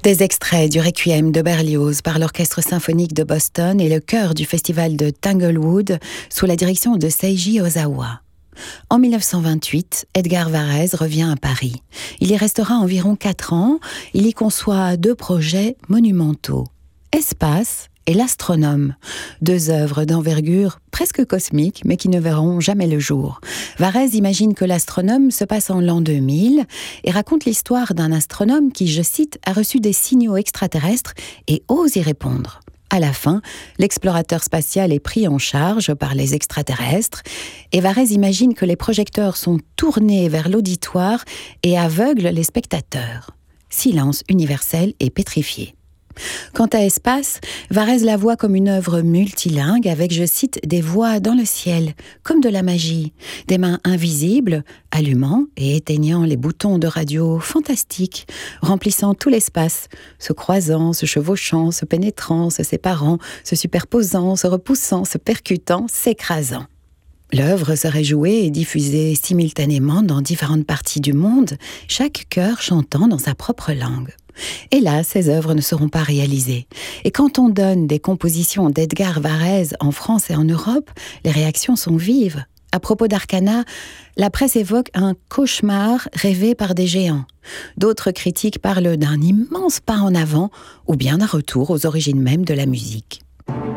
Des extraits du Requiem de Berlioz par l'Orchestre symphonique de Boston et le chœur du festival de Tanglewood sous la direction de Seiji Ozawa. En 1928, Edgar Varèse revient à Paris. Il y restera environ 4 ans. Il y conçoit 2 projets monumentaux. Espace et L'Astronome, 2 œuvres d'envergure presque cosmique, mais qui ne verront jamais le jour. Varèse imagine que L'Astronome se passe en l'an 2000 et raconte l'histoire d'un astronome qui, je cite, a reçu des signaux extraterrestres et ose y répondre. À la fin, l'explorateur spatial est pris en charge par les extraterrestres et Varèse imagine que les projecteurs sont tournés vers l'auditoire et aveuglent les spectateurs. Silence universel et pétrifié. Quant à Espace, Varèse la voit comme une œuvre multilingue avec, je cite, des voix dans le ciel, comme de la magie, des mains invisibles, allumant et éteignant les boutons de radio fantastiques, remplissant tout l'espace, se croisant, se chevauchant, se pénétrant, se séparant, se superposant, se repoussant, se percutant, s'écrasant. L'œuvre serait jouée et diffusée simultanément dans différentes parties du monde, chaque chœur chantant dans sa propre langue. Hélas, ces œuvres ne seront pas réalisées. Et quand on donne des compositions d'Edgar Varèse en France et en Europe, les réactions sont vives. À propos d'Arcana, la presse évoque un cauchemar rêvé par des géants. D'autres critiques parlent d'un immense pas en avant ou bien d'un retour aux origines mêmes de la musique.